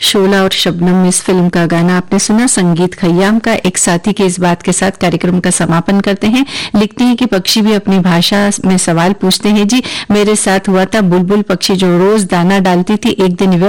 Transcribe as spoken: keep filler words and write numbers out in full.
शोला और शबनम इस फिल्म का गाना आपने सुना। संगीत खय्याम का। एक साथी के इस बात के साथ कार्यक्रम का समापन करते हैं। लिखते हैं कि पक्षी भी अपनी भाषा में सवाल पूछते हैं। जी, मेरे साथ हुआ था बुलबुल पक्षी जो रोज दाना डालती थी, एक दिन